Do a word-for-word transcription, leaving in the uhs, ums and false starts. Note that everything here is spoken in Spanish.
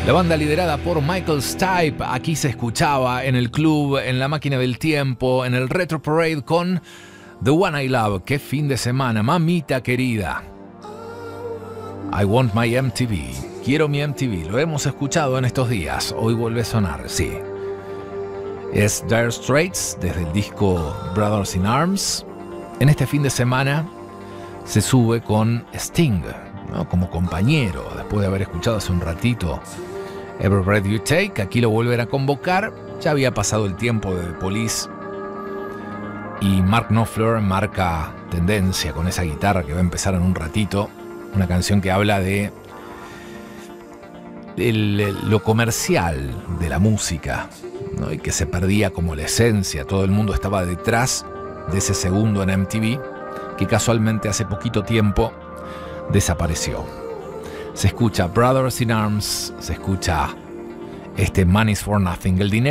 La banda liderada por Michael Stipe, aquí se escuchaba en el club, en la máquina del tiempo, en el Retro Parade con The One I Love. ¡Qué fin de semana, mamita querida! I Want My M T V. Quiero mi M T V. Lo hemos escuchado en estos días. Hoy vuelve a sonar, sí. Es Dire Straits desde el disco Brothers in Arms. En este fin de semana se sube con Sting, ¿no? Como compañero, después de haber escuchado hace un ratito Every Breath You Take. Aquí lo vuelven a convocar. Ya había pasado el tiempo de The Police y Mark Knopfler marca tendencia con esa guitarra que va a empezar en un ratito. Una canción que habla de el, lo comercial de la música, ¿no? Y que se perdía como la esencia. Todo el mundo estaba detrás de ese segundo en M T V que casualmente hace poquito tiempo desapareció. Se escucha Brothers in Arms, se escucha este Money's for Nothing. El dinero